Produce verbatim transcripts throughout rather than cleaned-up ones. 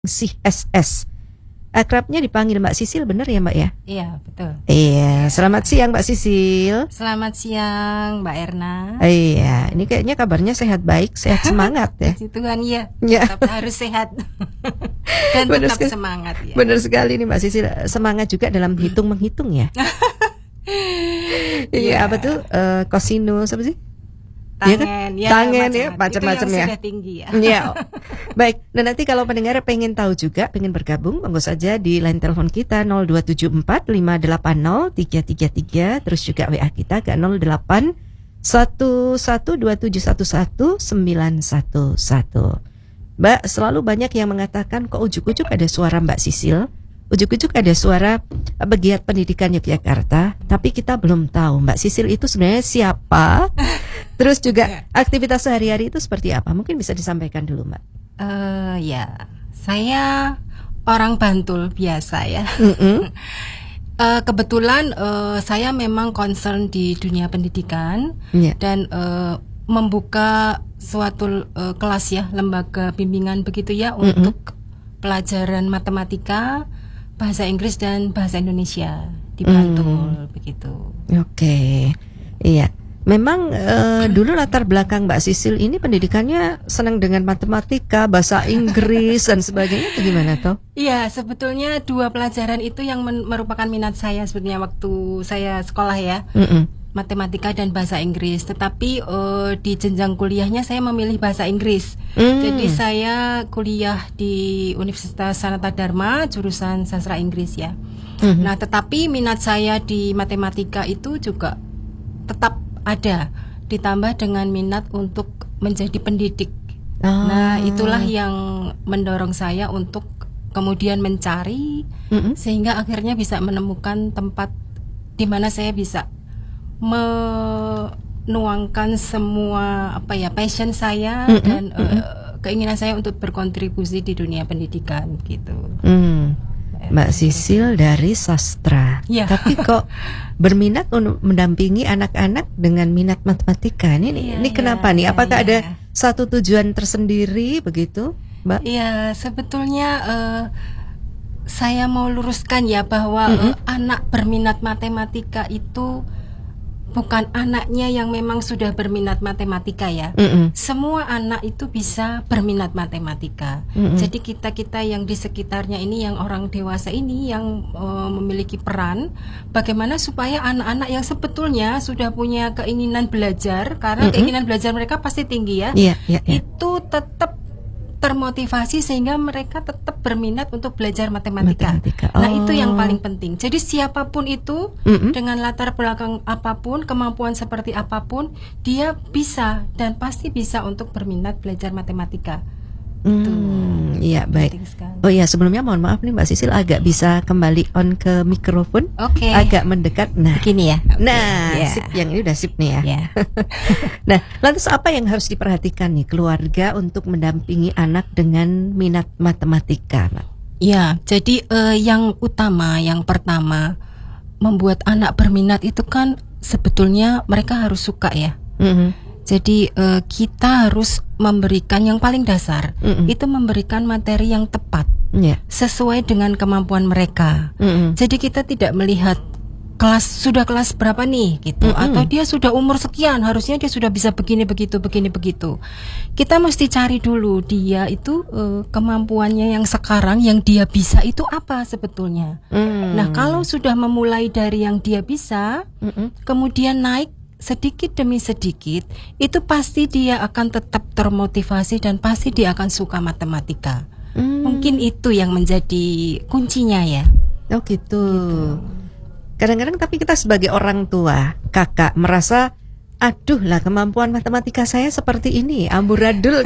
Sih S S. Akrabnya dipanggil Mbak Sisil, benar ya Mbak ya? Iya, betul. Iya, selamat siang Mbak Sisil. Selamat siang Mbak Erna. Iya, ini kayaknya kabarnya sehat baik, sehat semangat ya. Puji Tuhan ya, Ya. tetap harus sehat dan Benar tetap sekali. semangat ya. Benar sekali nih Mbak Sisil, semangat juga dalam hitung-menghitung ya. Iya, apa tuh? Eh, kosinus apa sih? Iya kan? Tangan, ya, Tangan ya, macam-macam. macam-macam Itu yang ya. sudah tinggi ya. Ya, baik. Dan nanti kalau pendengar pengen tahu juga, pengen bergabung, monggo saja di line telepon kita nol dua tujuh empat lima delapan nol tiga tiga tiga, terus juga W A kita ke nol delapan satu satu dua tujuh satu satu sembilan satu satu. Mbak, selalu banyak yang mengatakan kok ujuk-ujuk ada suara Mbak Sisil, ujuk-ujuk ada suara pegiat pendidikan Yogyakarta, tapi kita belum tahu Mbak Sisil itu sebenarnya siapa. Terus juga aktivitas sehari-hari itu seperti apa? Mungkin bisa disampaikan dulu, Mbak. Eh ya, saya orang Bantul biasa ya. Mm-mm. Eh, kebetulan eh, saya memang concern di dunia pendidikan Yeah. dan eh, membuka suatu eh, kelas ya, lembaga bimbingan begitu ya, Mm-mm. untuk pelajaran matematika, bahasa Inggris dan bahasa Indonesia di Mm. Bantul begitu. Oke, iya. Memang eh, dulu latar belakang Mbak Sisil ini pendidikannya senang dengan matematika, bahasa Inggris dan sebagainya, atau gimana toh? Iya, sebetulnya dua pelajaran itu yang men- merupakan minat saya sebetulnya waktu saya sekolah ya. Mm-mm. Matematika dan bahasa Inggris. Tetapi eh, di jenjang kuliahnya saya memilih bahasa Inggris. Mm. Jadi saya kuliah di Universitas Sanata Dharma jurusan sastra Inggris ya. Mhm. Nah, tetapi minat saya di matematika itu juga tetap ada, ditambah dengan minat untuk menjadi pendidik. Oh. Nah, itulah yang mendorong saya untuk kemudian mencari Mm-mm. sehingga akhirnya bisa menemukan tempat di mana saya bisa menuangkan semua apa ya passion saya Mm-mm, dan eh, mm-mm. keinginan saya untuk berkontribusi di dunia pendidikan gitu. Hmm. Mbak Sisil dari sastra, Ya. tapi kok berminat untuk mendampingi anak-anak dengan minat matematika? Ini, Iya, ini iya, kenapa nih? iya, Apakah iya. ada satu tujuan tersendiri begitu, Mbak? Iya, sebetulnya eh, saya mau luruskan ya bahwa Mm-mm. eh, anak berminat matematika itu bukan anaknya yang memang sudah berminat matematika ya. Mm-mm. Semua anak itu bisa berminat matematika. Mm-mm. Jadi kita-kita yang di sekitarnya ini, yang orang dewasa ini yang eh, memiliki peran bagaimana supaya anak-anak yang sebetulnya sudah punya keinginan belajar, karena Mm-mm. keinginan belajar mereka pasti tinggi ya. Iya, iya, iya. Itu tetap termotivasi sehingga mereka tetap berminat untuk belajar matematika. Matematika. Nah, itu yang Oh. paling penting. Jadi siapapun itu Mm-mm. dengan latar belakang apapun, kemampuan seperti apapun, dia bisa dan pasti bisa untuk berminat belajar matematika. Hmm, iya baik. Penting sekali. Oh iya, sebelumnya mohon maaf nih Mbak Sisil, agak bisa kembali on ke mikrofon, Oke. agak mendekat. Nah, Begini ya. Oke. nah, Ya. sip, yang ini udah sip nih ya. Ya. Nah, lantas apa yang harus diperhatikan nih keluarga untuk mendampingi anak dengan minat matematika, Mbak? Ya, jadi eh, yang utama, yang pertama membuat anak berminat itu kan sebetulnya mereka harus suka ya. Mhm. Jadi eh, kita harus memberikan yang paling dasar, Mm-mm. itu memberikan materi yang tepat Iya. sesuai dengan kemampuan mereka. Mhm. Jadi kita tidak melihat kelas sudah kelas berapa nih gitu, Mm-mm. atau dia sudah umur sekian harusnya dia sudah bisa begini begitu begini begitu. Kita mesti cari dulu dia itu eh, kemampuannya yang sekarang yang dia bisa itu apa sebetulnya. Mm. Nah, kalau sudah memulai dari yang dia bisa, Mm-mm. kemudian naik sedikit demi sedikit, itu pasti dia akan tetap termotivasi dan pasti dia akan suka matematika. Mm. Mungkin itu yang menjadi kuncinya ya. Oh gitu. Kadang-kadang tapi kita sebagai orang tua, kakak merasa, aduh lah kemampuan matematika saya seperti ini, amburadul.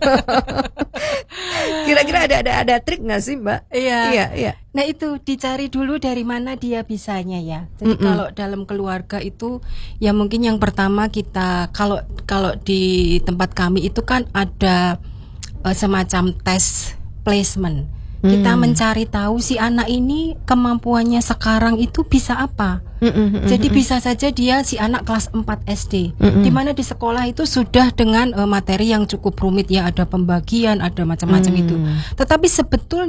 Kira-kira ada ada ada trik nggak sih Mbak? Iya. Iya, iya. Nah, itu dicari dulu dari mana dia bisanya ya. Jadi Mm-mm. kalau dalam keluarga itu ya mungkin yang pertama kita kalau kalau di tempat kami itu kan ada eh, semacam tes placement. Kita Hmm. mencari tahu si anak ini kemampuannya sekarang itu bisa apa. Mm-mm, Jadi mm-mm. bisa saja dia si anak kelas empat S D, Mm-mm. di mana di sekolah itu sudah dengan eh, materi yang cukup rumit ya, ada pembagian, ada macam-macam Hmm. itu. Tetapi sebetulnya